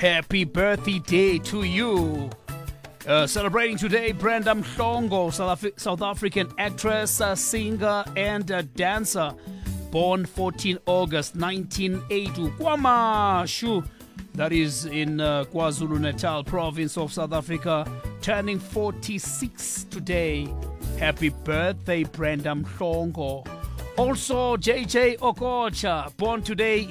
Happy birthday to you. Celebrating today, Brenda Mhlongo, South African actress, singer, and dancer. Born 14 August 1980, KwaMashu, that is in KwaZulu-Natal province of South Africa, turning 46 today. Happy birthday, Brenda Mhlongo. Also, JJ Okocha, born today